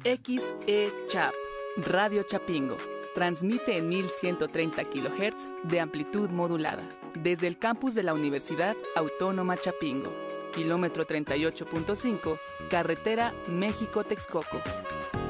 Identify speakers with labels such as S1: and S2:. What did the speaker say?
S1: XE Chap, Radio Chapingo. Transmite en 1130 kHz de amplitud modulada. Desde el campus de la Universidad Autónoma Chapingo. Kilómetro 38.5, carretera México-Texcoco.